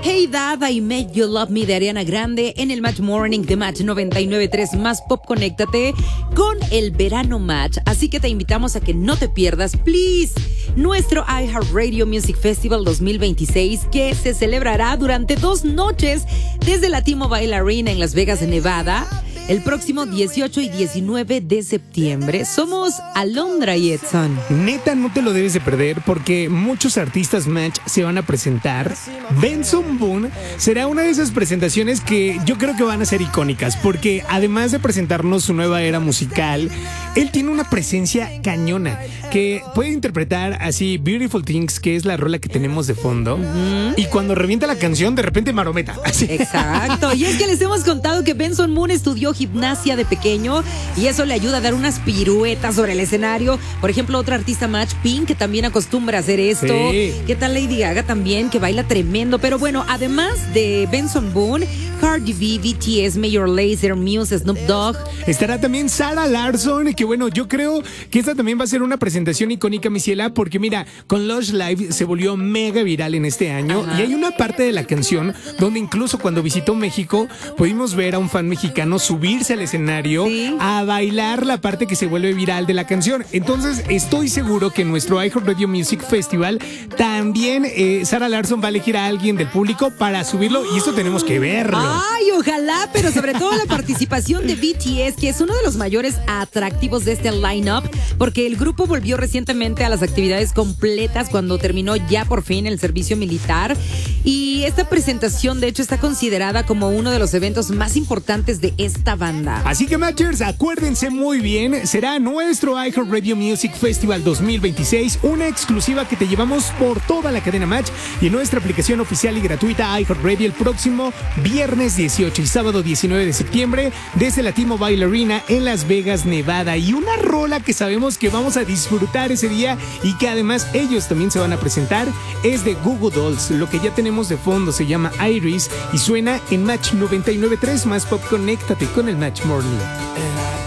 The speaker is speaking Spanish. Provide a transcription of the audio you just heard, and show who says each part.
Speaker 1: Hey Dad, I Made You Love Me de Ariana Grande en el Match Morning de Match 99.3 más Pop. Conéctate con el Verano Match. Así que te invitamos a que no te pierdas, please, nuestro iHeartRadio Music Festival 2026, que se celebrará durante 2 noches desde la T-Mobile Arena en Las Vegas, Nevada, el próximo 18 y 19 de septiembre. Somos Alondra y Edson.
Speaker 2: Neta, no te lo debes de perder porque muchos artistas Match se van a presentar. Benson Boone será una de esas presentaciones que yo creo que van a ser icónicas porque además de presentarnos su nueva era musical, él tiene una presencia cañona que puede interpretar así Beautiful Things, que es la rola que tenemos de fondo, y cuando revienta la canción de repente marometa. Así.
Speaker 1: Exacto, y es que les hemos contado que Benson Boone estudió gimnasia de pequeño y eso le ayuda a dar unas piruetas sobre el escenario. Por ejemplo, otra artista Match, Pink, que también acostumbra a hacer esto. Sí. ¿Qué tal Lady Gaga también, que baila tremendo? Pero bueno, además de Benson Boone, Cardi B, BTS, Major Lazer, Muse, Snoop Dogg.
Speaker 2: Estará también Sarah Larsson, que bueno, yo creo que esta también va a ser una presentación icónica, mi ciela, porque mira, con Lush Live se volvió mega viral en este año. Ajá. Y hay una parte de la canción donde incluso cuando visitó México pudimos ver a un fan mexicano subirse al escenario, ¿sí?, a bailar la parte que se vuelve viral de la canción. Entonces estoy seguro que en nuestro iHeartRadio Music Festival también Sarah Larsson va a elegir a alguien del público para subirlo y eso tenemos que verlo.
Speaker 1: Ay, ojalá, pero sobre todo la participación de BTS, que es uno de los mayores atractivos de este line-up, porque el grupo volvió recientemente a las actividades completas cuando terminó ya por fin el servicio militar. Y esta presentación, de hecho, está considerada como uno de los eventos más importantes de esta banda.
Speaker 2: Así que, Matchers, acuérdense muy bien, será nuestro iHeartRadio Music Festival 2026, una exclusiva que te llevamos por toda la cadena Match y en nuestra aplicación oficial y gratuita iHeartRadio el próximo viernes 18 y sábado 19 de septiembre desde la T-Mobile Arena en Las Vegas, Nevada. Y una rola que sabemos que vamos a disfrutar ese día y que además ellos también se van a presentar es de Goo Goo Dolls. Lo que ya tenemos de fondo se llama Iris y suena en Match 99.3 más Pop. Conéctate con el Match Morning.